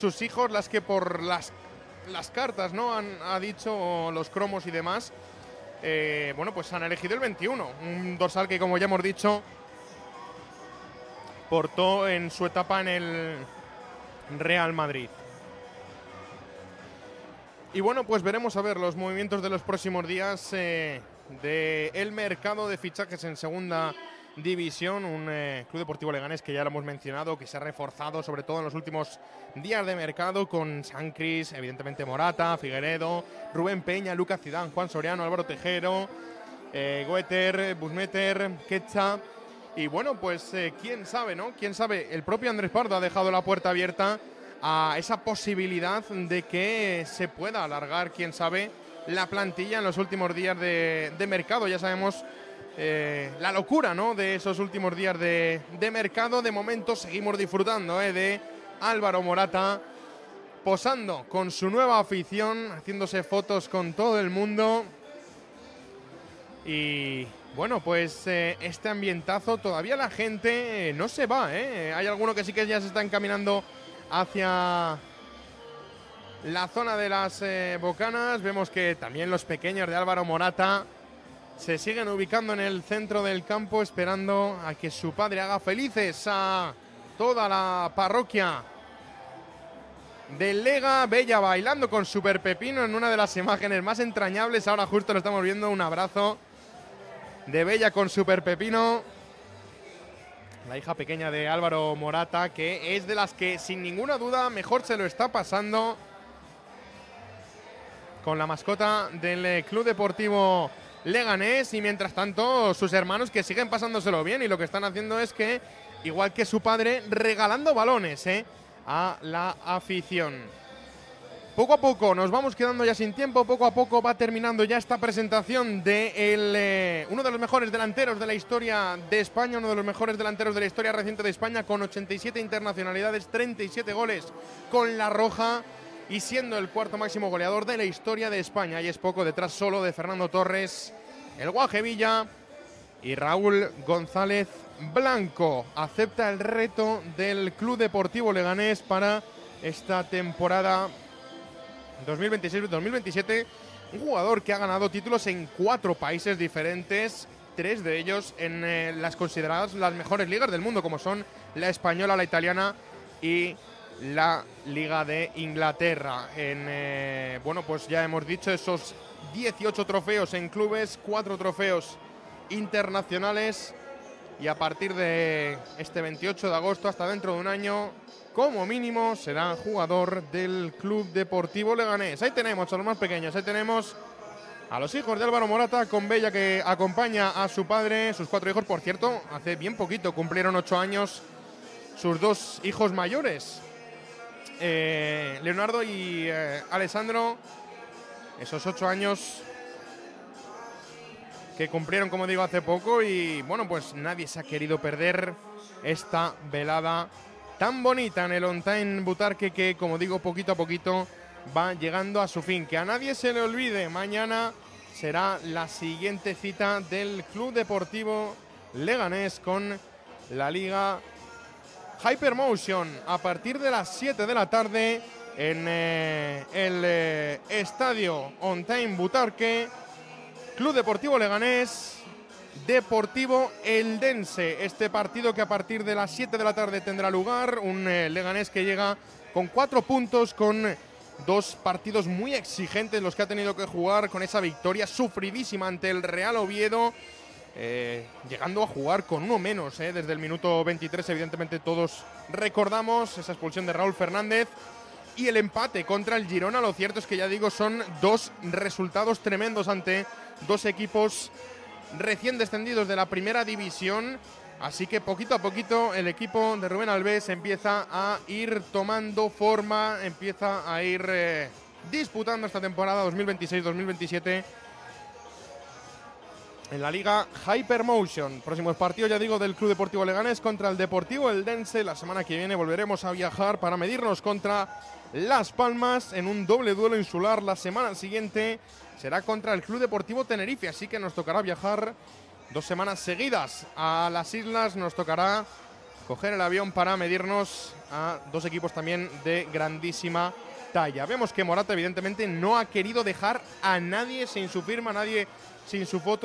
sus hijos las que por las cartas, ¿no? Ha dicho los cromos y demás. Bueno, pues han elegido el 21, un dorsal que, como ya hemos dicho, portó en su etapa en el Real Madrid. Y bueno, pues veremos a ver los movimientos de los próximos días del mercado de fichajes en segunda división. Un Club Deportivo Leganés que ya lo hemos mencionado, que se ha reforzado sobre todo en los últimos días de mercado con Sancris, evidentemente Morata, Figueredo, Rubén Peña, Lucas Zidane, Juan Soriano, Álvaro Tejero, Goeter, Busmeter, Quecha. Y bueno, pues quién sabe, ¿no? Quién sabe, el propio Andrés Pardo ha dejado la puerta abierta a esa posibilidad de que se pueda alargar, quién sabe, la plantilla en los últimos días de mercado. Ya sabemos la locura, ¿no?, de esos últimos días de mercado. De momento seguimos disfrutando de Álvaro Morata posando con su nueva afición, haciéndose fotos con todo el mundo. Y bueno, pues este ambientazo, todavía la gente no se va, Hay alguno que sí que ya se está encaminando hacia la zona de las bocanas. Vemos que también los pequeños de Álvaro Morata se siguen ubicando en el centro del campo, esperando a que su padre haga felices a toda la parroquia del Lega. Bella bailando con Super Pepino en una de las imágenes más entrañables. Ahora justo lo estamos viendo, un abrazo de Bella con Super Pepino, la hija pequeña de Álvaro Morata, que es de las que sin ninguna duda mejor se lo está pasando con la mascota del Club Deportivo Leganés. Y mientras tanto sus hermanos, que siguen pasándoselo bien, y lo que están haciendo es que, igual que su padre, regalando balones a la afición. Poco a poco nos vamos quedando ya sin tiempo, poco a poco va terminando ya esta presentación de uno de los mejores delanteros de la historia de España, uno de los mejores delanteros de la historia reciente de España, con 87 internacionalidades, 37 goles con la roja, y siendo el cuarto máximo goleador de la historia de España. Y es poco detrás solo de Fernando Torres, el Guaje Villa y Raúl González Blanco. Acepta el reto del Club Deportivo Leganés para esta temporada 2026-2027, un jugador que ha ganado títulos en 4 países diferentes, 3 de ellos en las consideradas las mejores ligas del mundo, como son la española, la italiana y la Liga de Inglaterra. Bueno, pues ya hemos dicho esos 18 trofeos en clubes, 4 trofeos internacionales, y a partir de este 28 de agosto hasta dentro de un año, como mínimo, será jugador del Club Deportivo Leganés. Ahí tenemos a los más pequeños, ahí tenemos a los hijos de Álvaro Morata, con Bella, que acompaña a su padre, sus 4 hijos. Por cierto, hace bien poquito cumplieron 8 años sus 2 hijos mayores, Leonardo y Alessandro. Esos 8 años que cumplieron, como digo, hace poco. Y bueno, pues nadie se ha querido perder esta velada tan bonita en el On Time Butarque, que, como digo, poquito a poquito va llegando a su fin. Que a nadie se le olvide, mañana será la siguiente cita del Club Deportivo Leganés con la Liga Hypermotion, a partir de las 7 de la tarde en el estadio On Time Butarque. Club Deportivo Leganés, Deportivo Eldense. Este partido que a partir de las 7 de la tarde tendrá lugar. Un Leganés que llega con 4 puntos, con 2 partidos muy exigentes los que ha tenido que jugar, con esa victoria sufridísima ante el Real Oviedo, llegando a jugar con uno menos desde el minuto 23. Evidentemente todos recordamos esa expulsión de Raúl Fernández y el empate contra el Girona. Lo cierto es que, ya digo, son 2 resultados tremendos ante 2 equipos recién descendidos de la primera división. Así que poquito a poquito el equipo de Rubén Albés empieza a ir tomando forma, empieza a ir disputando esta temporada 2026-2027 en la Liga Hypermotion. Próximos partidos, ya digo, del Club Deportivo Leganés contra el Deportivo Eldense. La semana que viene volveremos a viajar para medirnos contra Las Palmas en un doble duelo insular. La semana siguiente será contra el Club Deportivo Tenerife, así que nos tocará viajar 2 semanas seguidas a las islas. Nos tocará coger el avión para medirnos a dos equipos también de grandísima talla. Vemos que Morata evidentemente no ha querido dejar a nadie sin su firma, a nadie sin su foto.